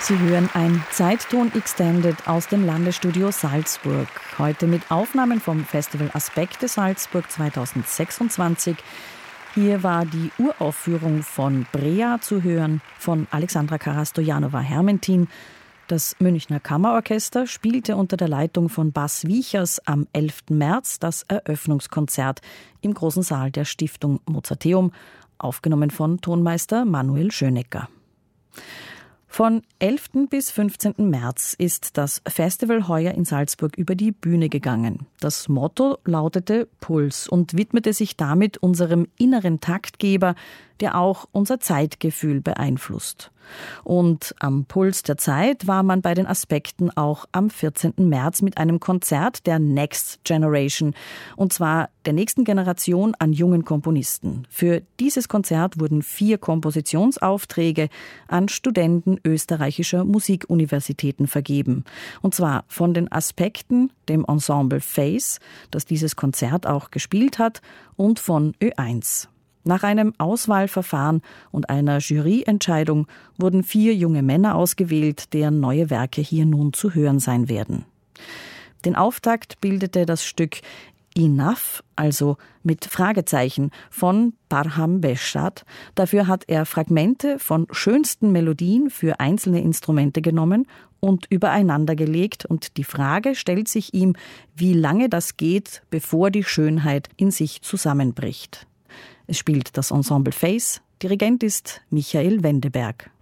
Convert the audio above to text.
Sie hören ein Zeitton Extended aus dem Landesstudio Salzburg. Heute mit Aufnahmen vom Festival Aspekte Salzburg 2026. Hier war die Uraufführung von Brea zu hören, von Alexandra Karastojanova-Hermentin. Das Münchner Kammerorchester spielte unter der Leitung von Bas Wiechers am 11. März das Eröffnungskonzert im großen Saal der Stiftung Mozarteum, aufgenommen von Tonmeister Manuel Schönecker. Von 11. bis 15. März ist das Festival heuer in Salzburg über die Bühne gegangen. Das Motto lautete Puls und widmete sich damit unserem inneren Taktgeber, der auch unser Zeitgefühl beeinflusst. Und am Puls der Zeit war man bei den Aspekten auch am 14. März mit einem Konzert der Next Generation, und zwar der nächsten Generation an jungen Komponisten. Für dieses Konzert wurden 4 Kompositionsaufträge an Studenten österreichischer Musikuniversitäten vergeben. Und zwar von den Aspekten, dem Ensemble Face, das dieses Konzert auch gespielt hat, und von Ö1. Nach einem Auswahlverfahren und einer Juryentscheidung wurden 4 junge Männer ausgewählt, deren neue Werke hier nun zu hören sein werden. Den Auftakt bildete das Stück Enough, also mit Fragezeichen, von Barham Behshad. Dafür hat er Fragmente von schönsten Melodien für einzelne Instrumente genommen und übereinander gelegt, und die Frage stellt sich ihm, wie lange das geht, bevor die Schönheit in sich zusammenbricht. Es spielt das Ensemble Face. Dirigent ist Michael Wendeberg.